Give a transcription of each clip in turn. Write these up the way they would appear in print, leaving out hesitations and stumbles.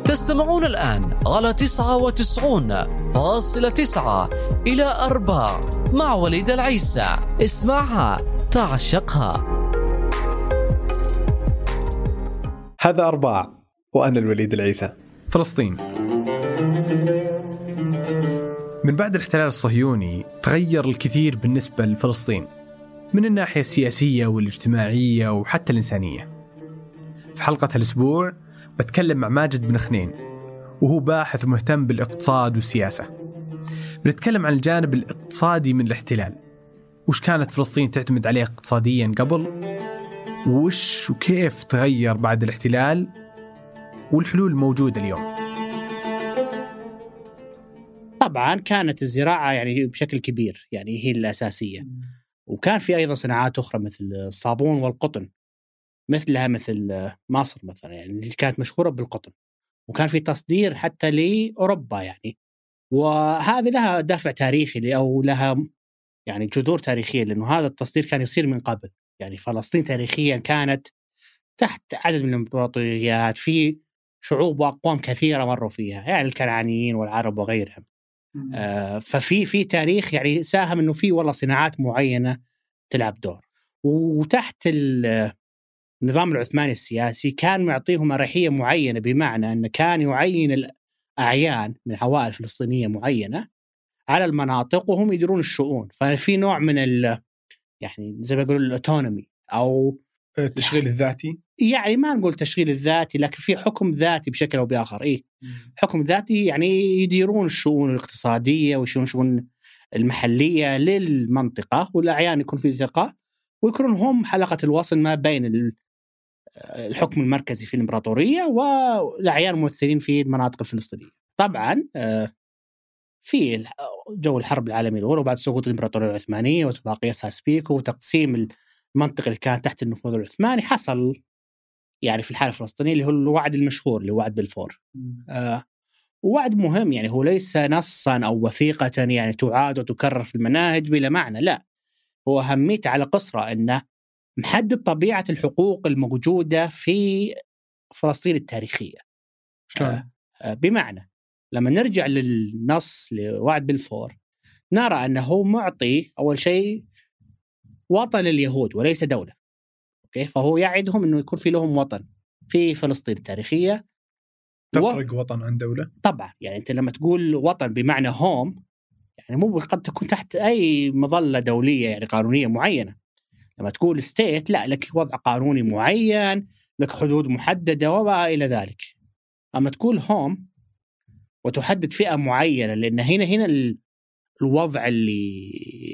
تستمعون الآن على 99.9 إلى 4 مع وليد العيسى. اسمعها تعشقها. هذا 4 وأنا الوليد العيسى. فلسطين. من بعد الاحتلال الصهيوني تغير الكثير بالنسبة لفلسطين من الناحية السياسية والاجتماعية وحتى الإنسانية. في حلقة هالأسبوع بتكلم مع ماجد بن خنين، وهو باحث ومهتم بالاقتصاد والسياسة. بنتكلم عن الجانب الاقتصادي من الاحتلال، وش كانت فلسطين تعتمد عليه اقتصاديا قبل، وش وكيف تغير بعد الاحتلال، والحلول الموجودة اليوم. طبعا كانت الزراعة يعني بشكل كبير يعني هي الأساسية، وكان في أيضا صناعات أخرى مثل الصابون والقطن، مثل مصر مثلا يعني اللي كانت مشهورة بالقطن، وكان في تصدير حتى لأوروبا يعني. وهذه لها دافع تاريخي أو لها يعني جذور تاريخية، لأنه هذا التصدير كان يصير من قبل. يعني فلسطين تاريخيا كانت تحت عدد من الإمبراطوريات، في شعوب وأقوام كثيرة مروا فيها، يعني الكنعانيين والعرب وغيرهم. ففي تاريخ يعني ساهم إنه في والله صناعات معينة تلعب دور. وتحت النظام العثماني السياسي كان معطيهم أريحية معينة، بمعنى أنه كان يعين الأعيان من عوائل فلسطينية معينة على المناطق وهم يديرون الشؤون. ففي نوع من يعني زي ما يقولون الأوتونومي أو التشغيل الذاتي. يعني ما نقول تشغيل الذاتي، لكن في حكم ذاتي بشكل أو بآخر. حكم ذاتي يعني يديرون الشؤون الاقتصادية والشؤون المحلية للمنطقة، والأعيان يكون في ثقة ويكونون هم حلقة الوصل ما بين الحكم المركزي في الإمبراطورية والأعيان الممثلين في المناطق الفلسطينية. طبعا في جو الحرب العالمية الأولى وبعد سقوط الإمبراطورية العثمانية واتفاقية سايس-بيكو وتقسيم المنطقة اللي كانت تحت النفوذ العثماني، حصل يعني في الحالة الفلسطينية اللي هو الوعد المشهور اللي وعد بلفور. ووعد مهم، يعني هو ليس نصا أو وثيقة يعني تعاد وتكرر في المناهج بلا معنى، لا، هو أهميته على قصرى أنه محدد طبيعة الحقوق الموجودة في فلسطين التاريخية. بمعنى لما نرجع للنص لوعد بلفور نرى أنه معطي أول شيء وطن اليهود وليس دولة. أوكي، فهو يعدهم أنه يكون في لهم وطن في فلسطين التاريخية. تفرق وطن عن دولة طبعا، يعني أنت لما تقول وطن بمعنى هوم، يعني مو قد تكون تحت أي مظلة دولية يعني قانونية معينة. لما تقول ستيت لا، لك وضع قانوني معين، لك حدود محددة وما إلى ذلك. أما تقول هوم وتحدد فئة معينة، لأن هنا الوضع اللي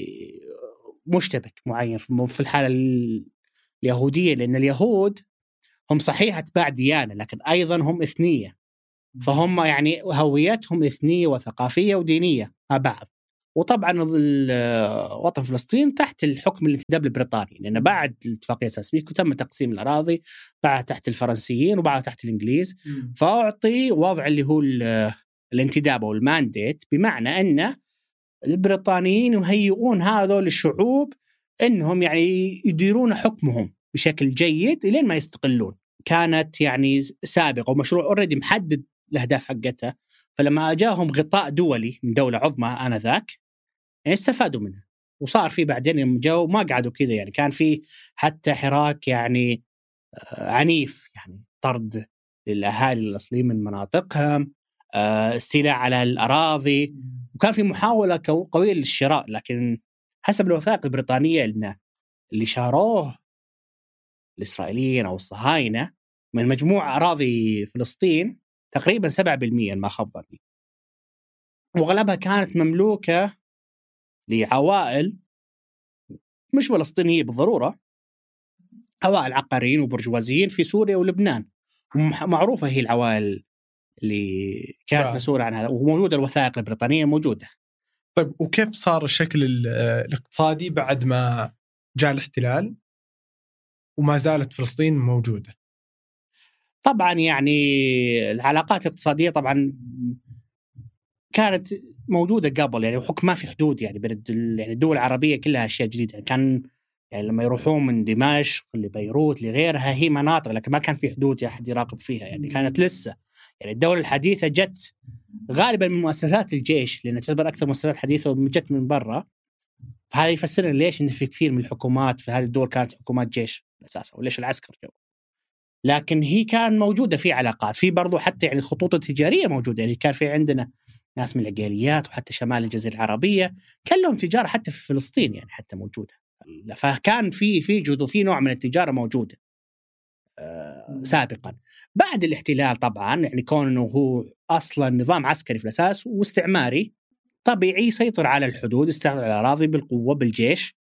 مشتبك معين في الحالة اليهودية، لأن اليهود هم صحيح أتباع ديانة لكن أيضا هم إثنية، فهم يعني هويتهم إثنية وثقافية ودينية مع بعض. وطبعا وطن فلسطين تحت الحكم الانتداب البريطاني، لأن بعد اتفاقية سايس-بيكو تم تقسيم الأراضي، بعد تحت الفرنسيين وبعد تحت الإنجليز. فأعطي وضع اللي هو الانتداب أو المانديت، بمعنى أن البريطانيين يهيئون هذول الشعوب أنهم يعني يديرون حكمهم بشكل جيد لين ما يستقلون. كانت يعني سابقة ومشروع أوريدي محدد الأهداف حقتها، فلما أجاهم غطاء دولي من دولة عظمى آنذاك يعني استفادوا منه. وصار في بعدين يوم جو ما قعدوا كذا، يعني كان في حتى حراك يعني عنيف، يعني طرد للأهالي الأصليين من مناطقهم، استيلاء على الأراضي، وكان في محاولة قوية للشراء. لكن حسب الوثائق البريطانية إن اللي شاروه الإسرائيليين أو الصهاينة من مجموع أراضي فلسطين تقريبا 7% ما خاب ظني، وأغلبها كانت مملوكة لعوائل مش فلسطينية بالضرورة، عوائل عقاريين وبرجوازيين في سوريا ولبنان، معروفة هي العوائل اللي كانت مسؤولة عنها، وموجودة الوثائق البريطانية موجودة. طيب وكيف صار الشكل الاقتصادي بعد ما جاء الاحتلال وما زالت فلسطين موجودة؟ طبعا يعني العلاقات الاقتصادية طبعا كانت موجودة قبل، يعني حكم ما في حدود يعني بين يعني الدول العربية كلها أشياء جديدة. يعني كان يعني لما يروحون من دمشق لبيروت لغيرها هي مناطق، لكن ما كان في حدود أحد يراقب فيها، يعني كانت لسه يعني الدولة الحديثة جت غالبا من مؤسسات الجيش، لأنها تعتبر أكثر مؤسسات حديثة وجت من برا. فهذا يفسر ليش إن في كثير من الحكومات في هذه الدول كانت حكومات جيش أساسا، وليش العسكر جو. لكن هي كان موجودة في علاقات، في برضو حتى يعني الخطوط التجارية موجودة. يعني كان في عندنا ناس من العقيليات وحتى شمال الجزيرة العربية كان لهم تجارة حتى في فلسطين يعني حتى موجودة. فكان في جزء في نوع من التجارة موجودة سابقا. بعد الاحتلال طبعا يعني كونه هو أصلا نظام عسكري في الأساس واستعماري، طبيعي يسيطر على الحدود، يستعمل الأراضي بالقوة بالجيش،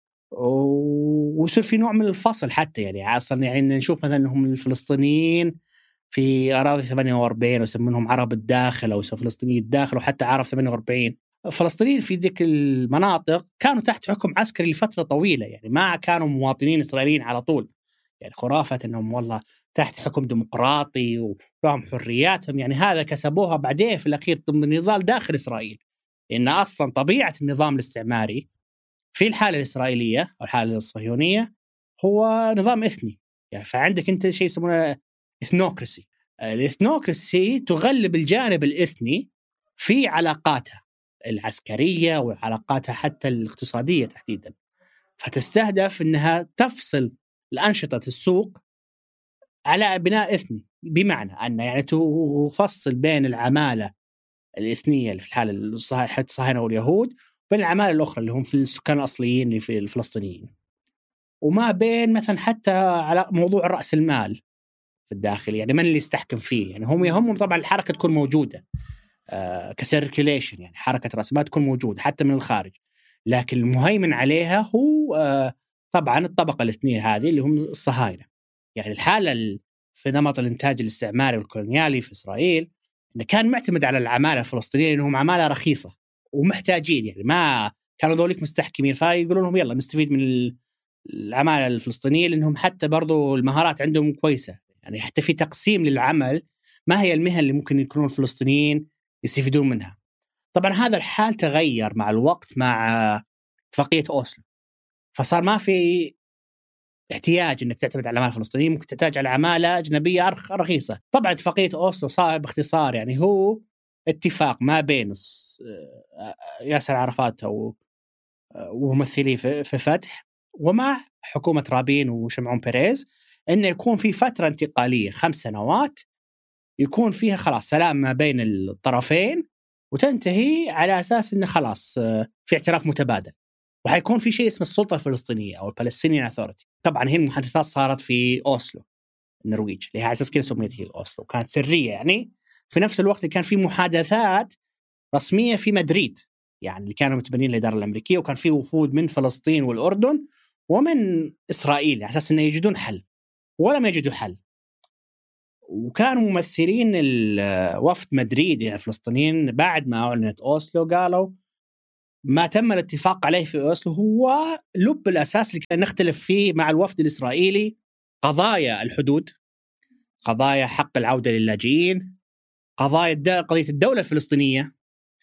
ويصير في نوع من الفصل حتى. يعني أصلا يعني نشوف مثلا هم الفلسطينيين في أراضي 48 ويسمونهم عرب الداخل أو فلسطيني الداخل، وحتى عرب 48. الفلسطينيين في ذيك المناطق كانوا تحت حكم عسكري لفترة طويلة، يعني ما كانوا مواطنين إسرائيليين على طول. يعني خرافة أنهم والله تحت حكم ديمقراطي ولهم حرياتهم، يعني هذا كسبوها بعدين في الأخير ضمن نضال داخل إسرائيل. لأن أصلا طبيعة النظام الاستعماري في الحالة الإسرائيلية أو الحالة الصهيونية هو نظام إثني. يعني فعندك أنت شيء يسمونه إثنوكراسي. الإثنوكراسي تغلب الجانب الإثني في علاقاتها العسكرية وعلاقاتها حتى الاقتصادية تحديدا، فتستهدف أنها تفصل الأنشطة السوق على بناء إثني، بمعنى أن يعني تفصل بين العمالة الإثنية اللي في الحالة الصهاينة واليهود بين العمالة الأخرى اللي هم في السكان الأصليين اللي في الفلسطينيين، وما بين مثلا حتى على موضوع رأس المال في الداخل. يعني من اللي يستحكم فيه؟ يعني هم يهمهم طبعا الحركة تكون موجودة كسيركيليشن، يعني حركة رأس المال تكون موجودة حتى من الخارج، لكن المهيمن عليها هو طبعا الطبقة الاثنية هذه اللي هم الصهاينة. يعني الحالة في نمط الإنتاج الاستعماري والكولونيالي في إسرائيل إنه كان معتمد على العمالة الفلسطينيين إنهم عمالة رخيصة ومحتاجين، يعني ما كانوا ذوليك مستحكمين، فيقولون لهم يلا نستفيد من العمالة الفلسطينية لأنهم حتى برضو المهارات عندهم كويسة. يعني حتى في تقسيم للعمل، ما هي المهن اللي ممكن يكونون الفلسطينيين يستفيدون منها. طبعا هذا الحال تغير مع الوقت مع اتفاقية أوسلو، فصار ما في احتياج انك تعتمد على العمالة الفلسطينية، ممكن تحتاج على عمالة أجنبية رخيصة. طبعا اتفاقية أوسلو صار باختصار يعني هو اتفاق ما بين ياسر عرفات وممثليه في فتح ومع حكومة رابين وشمعون بيريز انه يكون في فترة انتقالية 5 سنوات يكون فيها خلاص سلام ما بين الطرفين، وتنتهي على أساس أنه خلاص في اعتراف متبادل، وحيكون في شيء اسمه السلطة الفلسطينية أو البالستينيان أثوريتي. طبعا هي المحادثات صارت في أوسلو النرويج، اللي هي على أساس كده سميت هي أوسلو، كانت سرية. يعني في نفس الوقت كان في محادثات رسمية في مدريد، يعني اللي كانوا متبنين الإدارة الأمريكية، وكان في وفود من فلسطين والأردن ومن إسرائيل على أساس أنه يجدون حل، ولم يجدوا حل. وكانوا ممثلين وفد مدريد يعني الفلسطينيين بعد ما أعلنت أوسلو قالوا ما تم الاتفاق عليه في أوسلو هو لب الأساس اللي كان نختلف فيه مع الوفد الإسرائيلي: قضايا الحدود، قضايا حق العودة للاجئين، قضية الدولة الفلسطينية،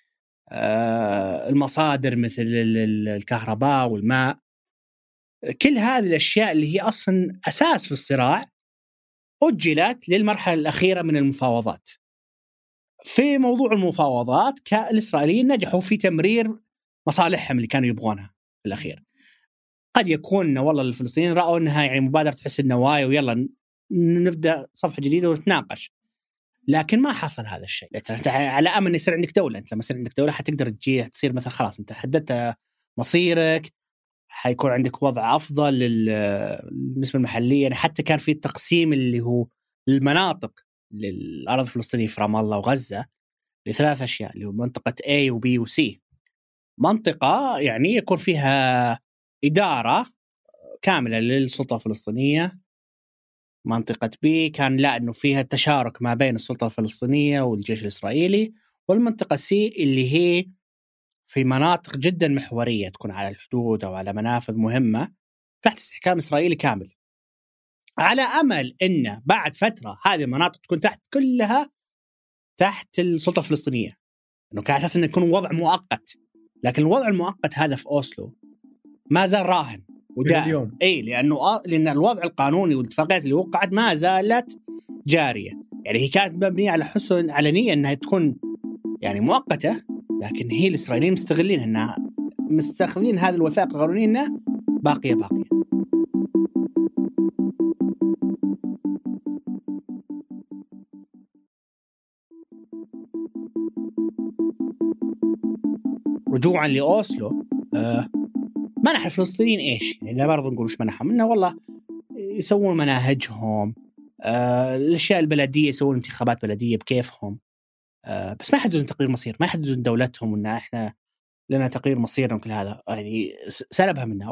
المصادر مثل الكهرباء والماء. كل هذه الأشياء اللي هي أصلا أساس في الصراع أجلت للمرحلة الأخيرة من المفاوضات. في موضوع المفاوضات الإسرائيليين نجحوا في تمرير مصالحهم اللي كانوا يبغونها في الأخير. قد يكون والله الفلسطينيين رأوا أنها يعني مبادرة تحس النوايا ويلا نبدأ صفحة جديدة ونتناقش، لكن ما حصل هذا الشيء. أنت على أمل يصير عندك دولة، أنت لما يصير عندك دولة حتقدر تجي تصير مثلا خلاص أنت حددت مصيرك، حيكون عندك وضع أفضل بالنسبة المحلية. يعني حتى كان في التقسيم اللي هو المناطق للأرض الفلسطينية في رام الله وغزة ل3 أشياء، اللي هو منطقة A و B و C. منطقة يعني يكون فيها إدارة كاملة للسلطة الفلسطينية. منطقة B كان لا أنه فيها تشارك ما بين السلطة الفلسطينية والجيش الإسرائيلي. والمنطقة C اللي هي في مناطق جدا محورية تكون على الحدود أو على منافذ مهمة تحت استحكام إسرائيلي كامل، على أمل أن بعد فترة هذه المناطق تكون كلها تحت السلطة الفلسطينية، أنه كان أساس أنه يكون وضع مؤقت. لكن الوضع المؤقت هذا في أوسلو ما زال راهن ودائم، لأن الوضع القانوني والاتفاقيات اللي وقعت ما زالت جارية. يعني هي كانت مبنية على نية أنها تكون يعني مؤقتة، لكن هي الإسرائيليين مستغلين أنها مستخدمين هذه الوثائق القانونية أنها باقية. رجوعا لأوسلو، منح الفلسطينيين إيش؟ يعني لا برضو نقول وش منحهم، إنه والله يسوون مناهجهم، الأشياء البلدية، يسوون انتخابات بلدية بكيفهم، بس ما يحددون تقرير مصير، ما يحددون دولتهم وإن إحنا لنا تقرير مصيرنا وكل هذا. يعني سلبها منها.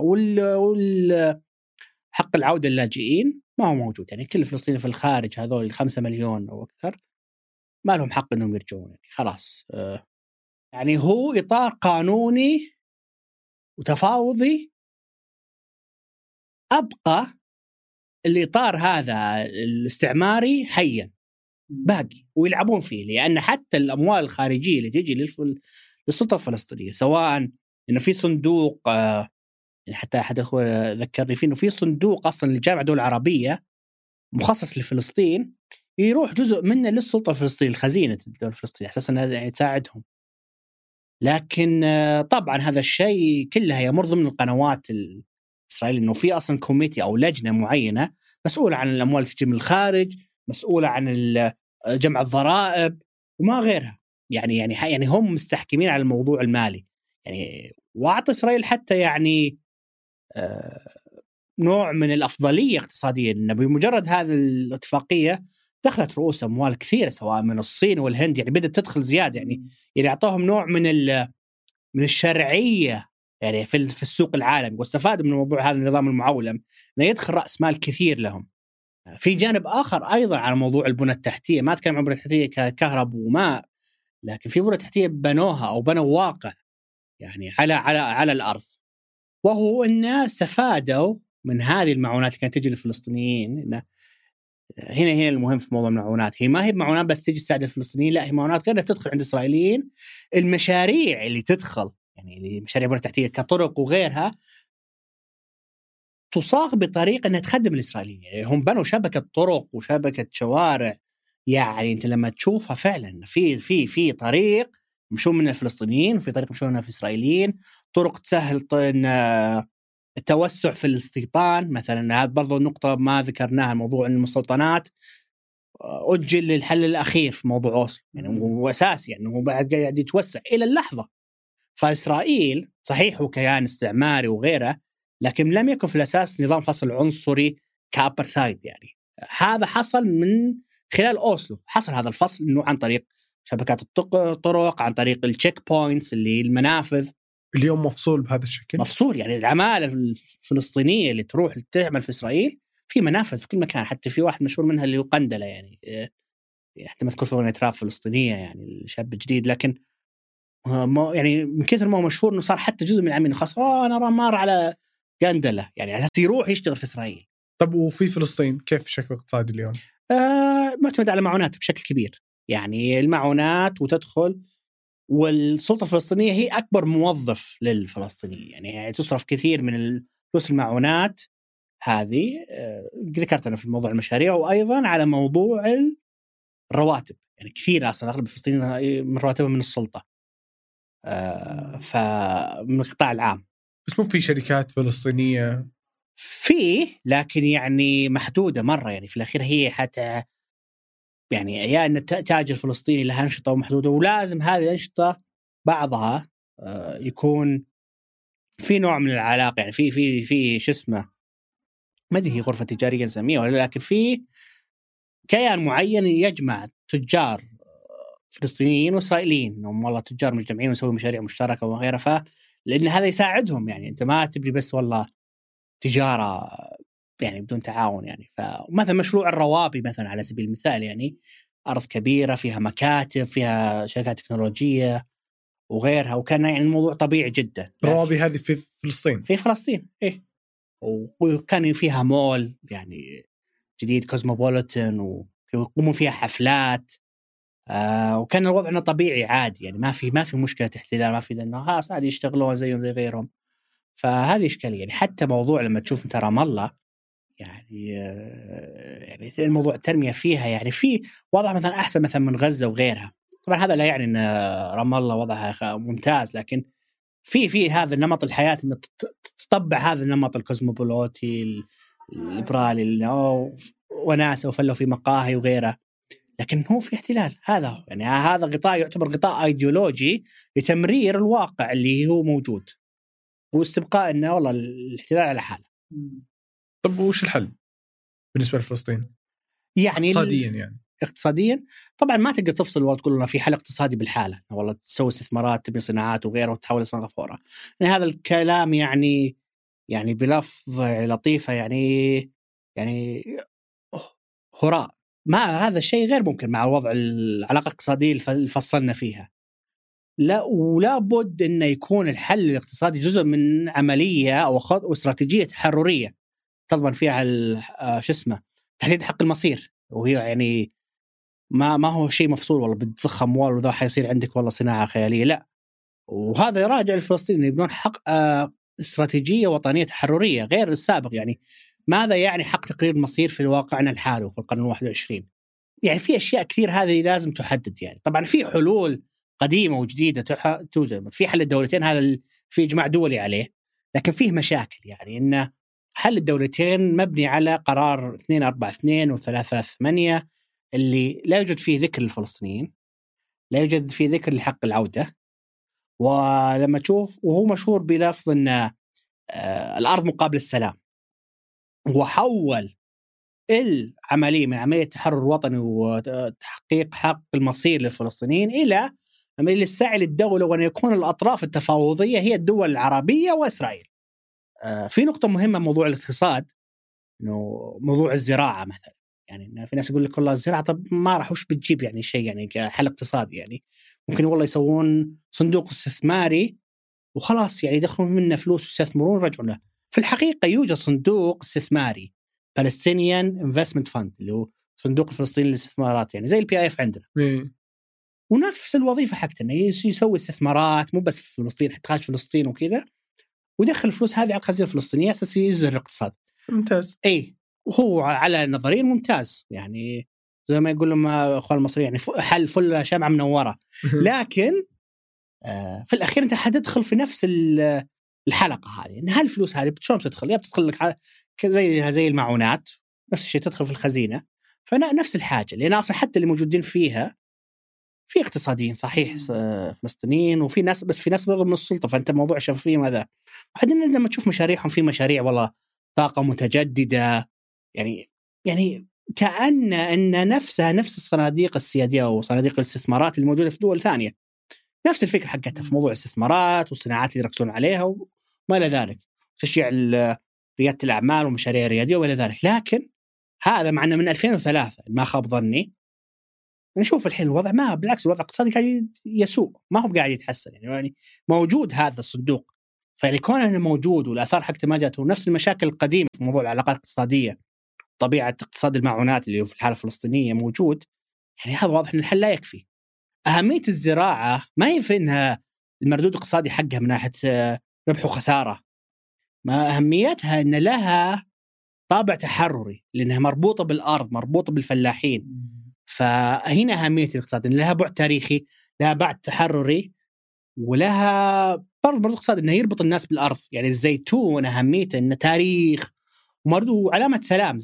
حق العودة للاجئين ما هو موجود. يعني كل الفلسطينيين في الخارج هذول 5 مليون أو أكثر ما لهم حق إنهم يرجعون. يعني خلاص، يعني هو إطار قانوني وتفاوضي، أبقى الإطار هذا الاستعماري حيا باقي ويلعبون فيه، لأن حتى الأموال الخارجية اللي تيجي للسلطة الفلسطينية، سواء إنه في صندوق، يعني حتى أحد الأخوة ذكرني فيه إنه في صندوق أصلا لجامعة دول عربية مخصص لفلسطين، يروح جزء منه للسلطة الفلسطينية، الخزينة الدولة الفلسطينية، أساسا يعني تساعدهم. لكن طبعا هذا الشيء كلها يمر ضمن القنوات الإسرائيلية، إنه في أصلا كوميتي أو لجنة معينة مسؤولة عن الأموال اللي تجي من الخارج، مسؤولة عن جمع الضرائب وما غيرها. يعني هم مستحكمين على الموضوع المالي. يعني وأعطى إسرائيل حتى يعني نوع من الأفضلية اقتصادية، إنه بمجرد هذه الاتفاقية دخلت رؤوس أموال كثيرة سواء من الصين والهند، يعني بدأت تدخل زيادة. يعني أعطاهم نوع من الشرعية يعني في السوق العالمي، واستفادوا من موضوع هذا النظام المعولم إنه يدخل رأس مال كثير لهم. في جانب آخر أيضا على موضوع البنى التحتية، ما أتكلم عن البنى التحتية ككهرب وماء، لكن في بنى تحتية بنوها أو بنوا واقع يعني على الأرض، وهو أن استفادوا من هذه المعونات اللي كانت تجي للفلسطينيين. هنا المهم في موضوع المعونات، هي ما هي معونات بس تجي تساعد الفلسطينيين، لا، هي معونات غيرها تدخل عند الإسرائيليين. المشاريع اللي تدخل يعني مشاريع بنى تحتية كطرق وغيرها تصاغ بطريقة أنها تخدم الإسرائيليين. يعني هم بنوا شبكة طرق وشبكة شوارع، يعني أنت لما تشوفها فعلا في طريق مشون من الفلسطينيين وفي طريق مشون من الإسرائيليين، طرق تسهل التوسع في الاستيطان مثلا. هذا برضو النقطة ما ذكرناها، موضوع المستوطنات أجل للحل الأخير في موضوع أوسلو، يعني هو أساسي، يعني هو بعد قاعد يتوسع إلى اللحظة. فإسرائيل صحيح هو كيان استعماري وغيره، لكن لم يكن في الأساس نظام فصل عنصري كأبرثايد. يعني هذا حصل من خلال أوسلو، حصل هذا الفصل إنه عن طريق شبكات الطرق، عن طريق التشيك بوينتس اللي المنافذ. اليوم مفصول بهذا الشكل، مفصول. يعني العمالة الفلسطينية اللي تروح تعمل في إسرائيل في منافذ في كل مكان، حتى في واحد مشهور منها اللي هو قندلة، يعني حتى ما تذكر في أغنية راب فلسطينية، يعني الشاب جديد، لكن يعني من كثر ما هو مشهور إنه صار حتى جزء من العاملين خاص أنا مار على قندلة، يعني أساس يروح يشتغل في إسرائيل. طب وفي فلسطين كيف شكل اقتصادي اليوم؟ معتمد على معونات بشكل كبير، يعني المعونات وتدخل، والسلطة الفلسطينية هي أكبر موظف للفلسطينيين، يعني تصرف كثير من فلوس المعونات هذه. ذكرت أنا في موضوع المشاريع، وأيضا على موضوع الرواتب، يعني كثير أصلا أغلب الفلسطينيين من رواتبهم من السلطة، فمن القطاع العام. بس مو في شركات فلسطينية؟ فيه، لكن يعني محدودة مرة. يعني في الأخير هي حتى يعني يا أن التاج الفلسطيني لها أنشطة محدودة، ولازم هذه الأنشطة بعضها يكون في نوع من العلاقة، يعني في شو اسمه، ما أدري هي غرفة تجارية نسميها ولا، لكن في كيان معين يجمع تجار فلسطينيين وإسرائيليين، إنهم والله تجار مجتمعين ويسوي مشاريع مشتركة وغيرها، لأن هذا يساعدهم. يعني أنت ما تبني بس والله تجارة يعني بدون تعاون. يعني فمثلا مشروع الروابي مثلا على سبيل المثال، يعني أرض كبيرة فيها مكاتب، فيها شركات تكنولوجية وغيرها، وكان يعني الموضوع طبيعي جدا. الروابي هذه في فلسطين؟ في فلسطين، إيه. وكان فيها مول يعني جديد كوزموبوليتان، ويقومون فيها حفلات، وكان الوضع انه طبيعي عادي، يعني ما في مشكله احتلال، ما في انه عادي يشتغلون زيهم زي غيرهم. فهذه اشكاليه. يعني حتى موضوع لما تشوف انت رام الله، يعني الموضوع التنمية فيها يعني في وضع مثلا أحسن مثلا من غزة وغيرها. طبعا هذا لا يعني أن رام الله وضعها ممتاز، لكن في هذا النمط الحياة أن تطبع هذا النمط الكوزموبولوتي الليبرالي وناس وفلوا في مقاهي وغيره، لكن هو في احتلال. هذا هو يعني هذا غطاء يعتبر غطاء أيديولوجي لتمرير الواقع اللي هو موجود واستبقاء أنه والله الاحتلال على حاله. طب وش الحل بالنسبة لفلسطين؟ يعني اقتصاديا طبعا ما تقدر تفصل والله تقول لنا في حل اقتصادي بالحالة والله تسوي استثمارات تبني صناعات وغيره وتحول صنغافورة. يعني هذا الكلام يعني بلفظ لطيفة يعني هراء. ما هذا الشيء غير ممكن مع وضع العلاقة الاقتصادية اللي فصلنا فيها. لا ولا بد أن يكون الحل الاقتصادي جزء من عملية أو استراتيجية تحررية تضمن فيها تحديد حق المصير. وهي يعني ما هو شيء مفصول والله بتضخ أموال وذا حيصير عندك والله صناعة خيالية، لا. وهذا يراجع الفلسطينيين يبنون حق استراتيجية وطنية تحررية غير السابق. يعني ماذا يعني حق تقرير المصير في واقعنا الحالي في القرن 21؟ يعني في أشياء كثير هذه لازم تحدد. يعني طبعا في حلول قديمة وجديدة توجد في حل الدولتين، هذا في إجماع دولي عليه، لكن فيه مشاكل. يعني إن حل الدولتين مبني على قرار 242 و338 اللي لا يوجد فيه ذكر للفلسطينيين، لا يوجد فيه ذكر لحق العودة. ولما تشوف وهو مشهور بلفظ أن الأرض مقابل السلام، وحول العملية من عملية تحرر وطني وتحقيق حق المصير للفلسطينيين إلى عملية السعي للدولة وأن يكون الأطراف التفاوضية هي الدول العربية وإسرائيل. في نقطة مهمة موضوع الاقتصاد، إنه موضوع الزراعة مثلا. يعني في ناس يقول لك والله الزراعة طب ما راح وش بتجيب يعني شيء يعني كحل اقتصادي. يعني ممكن والله يسوون صندوق استثماري وخلاص يعني يدخلون منه فلوس ويستثمرون رجعوا له. في الحقيقة يوجد صندوق استثماري Palestinian Investment Fund اللي هو صندوق الفلسطيني للاستثمارات، يعني زي الPIF عندنا. ونفس الوظيفة حقته إنه يسوي استثمارات مو بس في فلسطين، حتى خارج فلسطين وكذا، ويدخل الفلوس هذه على الخزينة الفلسطينية أساس يزهر الاقتصاد. ممتاز. أي وهو على نظريا ممتاز، يعني زي ما يقول لهم أخوان المصريين يعني حل فل شمعة منورة. لكن في الأخير أنت حتدخل في نفس الحلقة هذه، إن هالفلوس هذه شلون بتدخل؟ يا بتدخل لك زي المعونات، نفس الشيء تدخل في الخزينة. فنفس الحاجة، لأن أصلا حتى اللي موجودين فيها في اقتصاديين صحيح فلسطينيين وفي ناس، بس في ناس من السلطة، فأنت موضوع شفافية ماذا. بعدين لما تشوف مشاريعهم في مشاريع والله طاقة متجددة، يعني كأن نفسها نفس الصناديق السيادية وصناديق الاستثمارات اللي موجودة في دول ثانية، نفس الفكرة حقتها في موضوع الاستثمارات والصناعات اللي يركزون عليها وما إلى ذلك، تشجيع ريادة الأعمال ومشاريع ريادية وإلى ذلك. لكن هذا معنا من 2003 ما خاب ظني. نشوف الحين الوضع ما بالعكس، الوضع الاقتصادي قاعد يسوء، ما هو قاعد يتحسن. يعني موجود هذا الصندوق، فيعني كون انه موجود والآثار حقته ما جاته، ونفس المشاكل القديمة في موضوع العلاقات الاقتصادية، طبيعة اقتصاد المعونات اللي في الحالة الفلسطينية موجود، يعني هذا واضح ان الحل لا يكفي. أهمية الزراعة ما ينفي انها المردود الاقتصادي حقها من ناحية ربح وخسارة، ما أهميتها ان لها طابع تحرري لأنها مربوطة بالأرض، مربوطة بالفلاحين. فهنا أهمية الاقتصاد، إن لها بعد تاريخي، لها بعد تحرري، ولها برضو الاقتصاد إنه يربط الناس بالأرض. يعني الزيتون أهميته إنه تاريخ ومردو علامة سلام،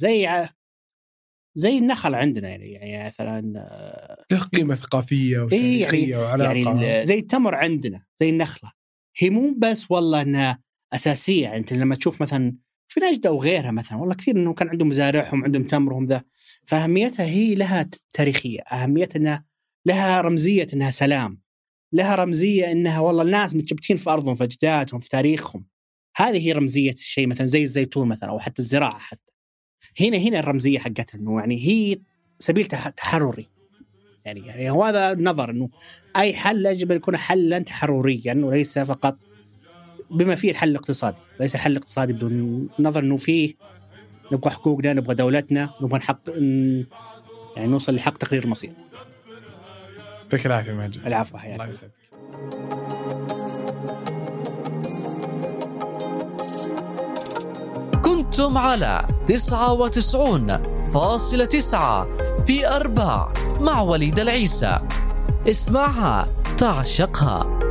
زي النخل عندنا. يعني مثلا له قيمة ثقافية وتاريخية وعلاقة. يعني زي التمر عندنا، زي النخلة، هي مو بس والله إنها أساسية. يعني أنت لما تشوف مثلا في نجدة وغيرها مثلا، والله كثير إنه كان عندهم مزارعهم، عندهم تمرهم ذا، فأهميتها هي لها تاريخية، أهميتها إنها لها رمزية، إنها سلام، لها رمزية إنها والله الناس متشبتين في أرضهم، في أجدادهم، في تاريخهم. هذه هي رمزية الشيء، مثلا زي الزيتون مثلا، أو حتى الزراعة. حتى هنا الرمزية حقتها إنه يعني هي سبيل تحرري. يعني هو هذا النظر، إنه أي حل يجب أن يكون حلا تحرريا، يعني وليس فقط بما فيه الحل الاقتصادي. ليس حل اقتصادي بدون نظر إنه فيه نبغى حقوقنا، نبغى دولتنا، نبغى نحق يعني نوصل لحق تقرير المصير. يعطيك العافية ماجد. العفو حياتي. الله يسعدك. كنتم على 99.9 في أرباع مع وليد العيسى. اسمعها تعشقها.